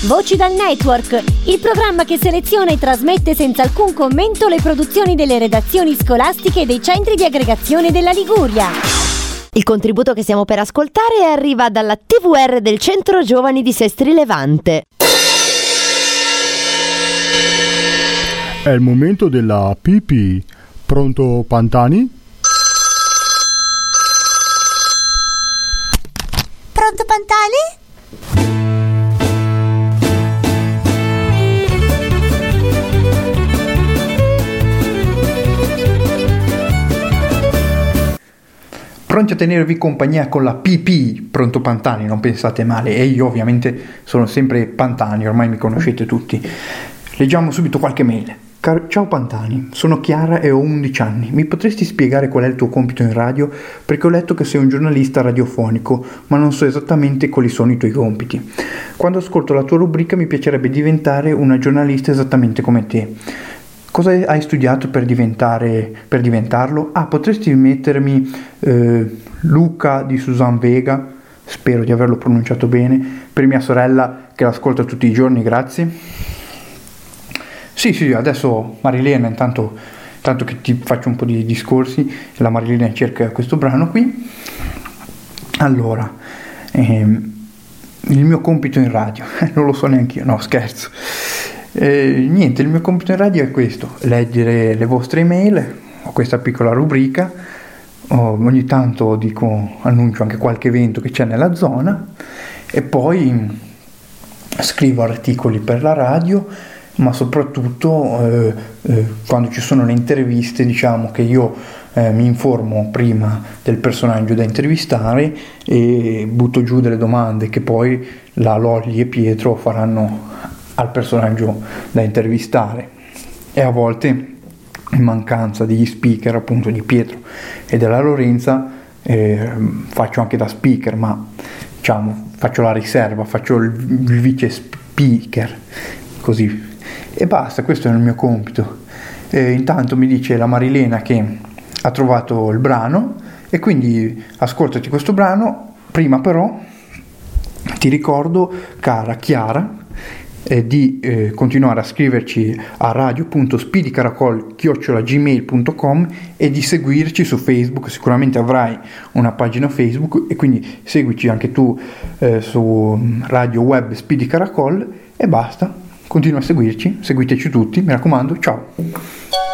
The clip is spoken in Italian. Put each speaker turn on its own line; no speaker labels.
Voci dal Network, il programma che seleziona e trasmette senza alcun commento le produzioni delle redazioni scolastiche e dei centri di aggregazione della Liguria.
Il contributo che stiamo per ascoltare arriva dalla TVR del Centro Giovani di Sestri Levante.
È il momento della pipì. Pronto, Pantani?
Pronto, Pantani?
Pronti a tenervi compagnia con la PP, Pronto Pantani, non pensate male, e io ovviamente sono sempre Pantani, ormai mi conoscete tutti. Leggiamo subito qualche mail. Ciao Pantani, sono Chiara e ho 11 anni, mi potresti spiegare qual è il tuo compito in radio? Perché ho letto che sei un giornalista radiofonico, ma non so esattamente quali sono i tuoi compiti. Quando ascolto la tua rubrica mi piacerebbe diventare una giornalista esattamente come te. Cosa hai studiato per diventarlo? Potresti mettermi Luca di Susan Vega, spero di averlo pronunciato bene, per mia sorella che l'ascolta tutti i giorni, grazie. Sì, adesso Marilena, intanto che ti faccio un po' di discorsi, la Marilena cerca questo brano qui. Allora, il mio compito in radio, non lo so neanche io, no scherzo. Niente, il mio compito in radio è questo, leggere le vostre email, ho questa piccola rubrica, ogni tanto annuncio anche qualche evento che c'è nella zona e poi scrivo articoli per la radio, ma soprattutto quando ci sono le interviste, diciamo che io mi informo prima del personaggio da intervistare e butto giù delle domande che poi la Lolli e Pietro faranno al personaggio da intervistare, e a volte in mancanza degli speaker, appunto di Pietro e della Lorenza, faccio anche da speaker, ma diciamo faccio la riserva, faccio il vice speaker, così, e basta. Questo è il mio compito. Intanto mi dice la Marilena che ha trovato il brano e quindi ascoltati questo brano. Prima però ti ricordo, cara Chiara, di continuare a scriverci a radio.spidicaracol@gmail.com e di seguirci su Facebook. Sicuramente avrai una pagina Facebook e quindi seguici anche tu su Radio Web Speedy Caracol, e basta, continua a seguirci, seguiteci tutti, mi raccomando, ciao.